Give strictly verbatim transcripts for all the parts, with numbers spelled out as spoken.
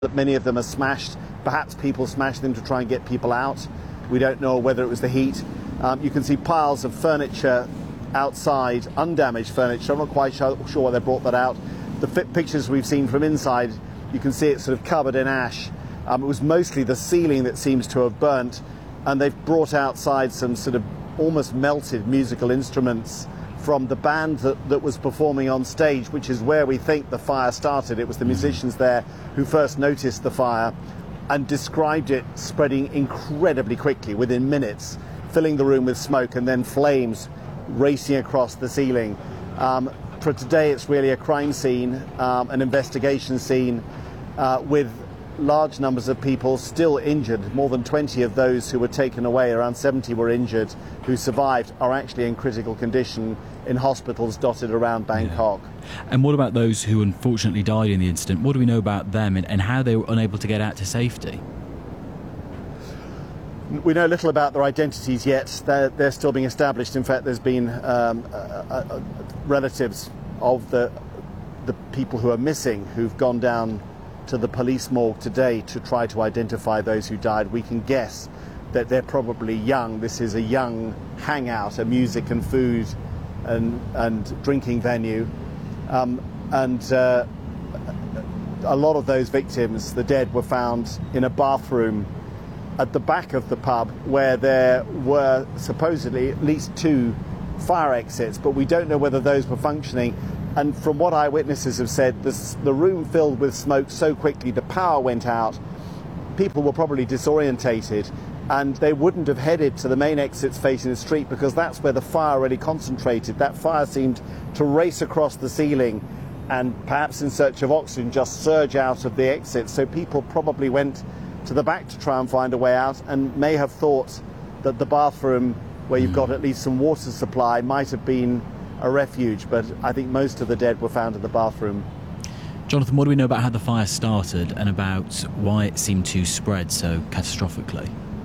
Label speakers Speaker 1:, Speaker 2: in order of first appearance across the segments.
Speaker 1: that many of them are smashed. Perhaps people smashed them to try and get people out. We don't know whether it was the heat. Um, you can see piles of furniture outside, undamaged furniture. I'm not quite sure, sure why they brought that out. The pictures we've seen from inside, you can see it's sort of covered in ash. Um, it was mostly the ceiling that seems to have burnt, and they've brought outside some sort of almost melted musical instruments from the band that, that was performing on stage, which is where we think the fire started. It was the musicians there who first noticed the fire and described it spreading incredibly quickly, within minutes, filling the room with smoke and then flames racing across the ceiling. Um, for today, it's really a crime scene, um, an investigation scene uh, with large numbers of people still injured. More than twenty of those who were taken away, around seventy were injured, who survived, are actually in critical condition in hospitals dotted around Bangkok.
Speaker 2: Yeah. And what about those who unfortunately died in the incident? What do we know about them and, and how they were unable to get out to safety?
Speaker 1: We know little about their identities yet. They're, they're still being established. In fact, there's been um, uh, uh, relatives of the, the people who are missing who've gone down to the police morgue today to try to identify those who died. We can guess that they're probably young. This is a young hangout, a music and food and, and drinking venue. Um, and uh, a lot of those victims, the dead, were found in a bathroom at the back of the pub where there were supposedly at least two fire exits, but we don't know whether those were functioning. And from what eyewitnesses have said, this, the room filled with smoke so quickly, the power went out, people were probably disorientated, and they wouldn't have headed to the main exits facing the street because that's where the fire really concentrated. That fire seemed to race across the ceiling and, perhaps in search of oxygen, just surge out of the exits. So people probably went to the back to try and find a way out and may have thought that the bathroom, where you've got at least some water supply, might have been a refuge, but I think most of the dead were found in the bathroom.
Speaker 2: Jonathan, what do we know about how the fire started and about why it seemed to spread so catastrophically?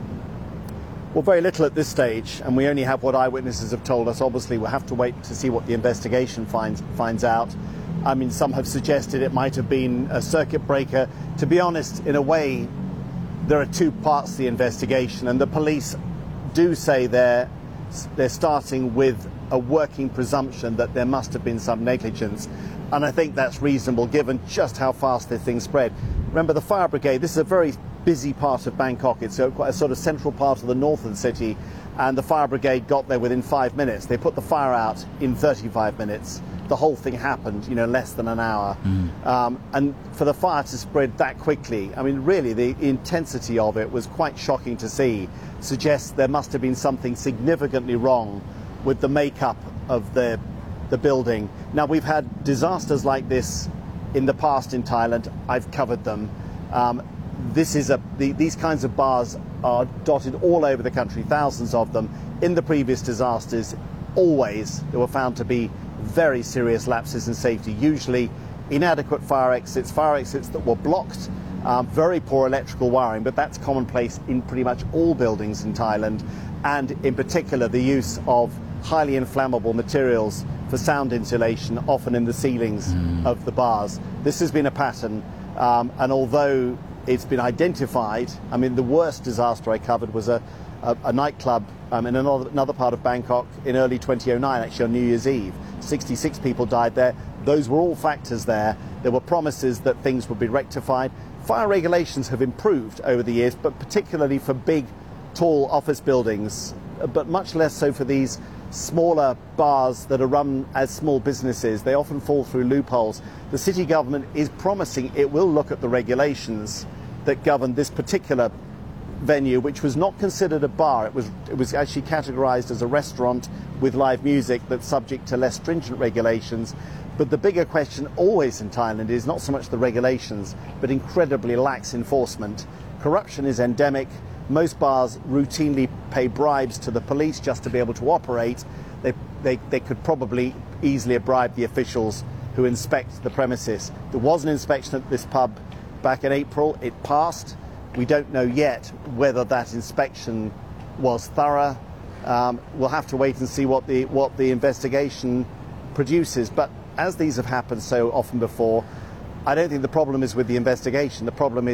Speaker 1: Well, very little at this stage, and we only have what eyewitnesses have told us. Obviously, we'll have to wait to see what the investigation finds finds out. I mean, some have suggested it might have been a circuit breaker. To be honest, in a way, there are two parts to the investigation, and the police do say they're, they're starting with a working presumption that there must have been some negligence. And I think that's reasonable given just how fast this thing spread. Remember, the fire brigade, this is a very busy part of Bangkok. It's a, quite a sort of central part of the north of the city, and the fire brigade got there within five minutes. They put the fire out in thirty-five minutes. The whole thing happened, you know, less than an hour. Mm. Um, and for the fire to spread that quickly, I mean, really, the intensity of it was quite shocking to see. Suggests there must have been something significantly wrong with the makeup of the, the building. Now, we've had disasters like this in the past in Thailand. I've covered them. Um, this is a, the, these kinds of bars are dotted all over the country, thousands of them. In the previous disasters, always they were found to be very serious lapses in safety, usually inadequate fire exits, fire exits that were blocked, um, very poor electrical wiring, but that's commonplace in pretty much all buildings in Thailand, and in particular the use of highly inflammable materials for sound insulation, often in the ceilings mm. of the bars. This has been a pattern, um, and although it's been identified, I mean, the worst disaster I covered was a, a, a nightclub um, in another, another part of Bangkok in early twenty oh nine, actually on New Year's Eve. sixty-six people died there. Those were all factors there. There were promises that things would be rectified. Fire regulations have improved over the years, but particularly for big, tall office buildings, but much less so for these smaller bars that are run as small businesses. They often fall through loopholes. The city government is promising it will look at the regulations that govern this particular venue, which was not considered a bar. It was, it was actually categorized as a restaurant with live music that's subject to less stringent regulations. But the bigger question always in Thailand is not so much the regulations, but incredibly lax enforcement. Corruption is endemic. Most bars routinely pay bribes to the police just to be able to operate. They, they, they could probably easily have bribed the officials who inspect the premises. There was an inspection at this pub back in April. It passed. We don't know yet whether that inspection was thorough. Um, we'll have to wait and see what the, what the investigation produces. But as these have happened so often before, I don't think the problem is with the investigation. The problem is